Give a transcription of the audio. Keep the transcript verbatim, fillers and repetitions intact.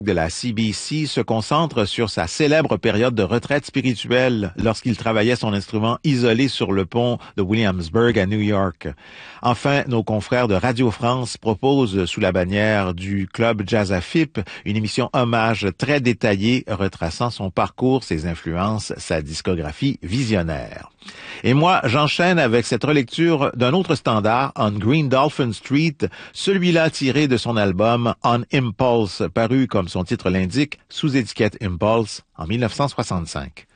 de la C B C se concentre sur sa célèbre période de retraite spirituelle lorsqu'il travaillait son instrument isolé sur le pont de Williamsburg à New York. Enfin, nos confrères de Radio France proposent sous la bannière du Club Jazz A F I P une émission hommage très détaillée retraçant son parcours, ses influences, sa discographie visionnaire. Et moi, j'enchaîne avec cette relecture d'un autre standard, On Green Dolphin Street, celui-là tiré de son album On Impulse, paru, comme son titre l'indique, sous étiquette Impulse en mille neuf cent soixante-cinq.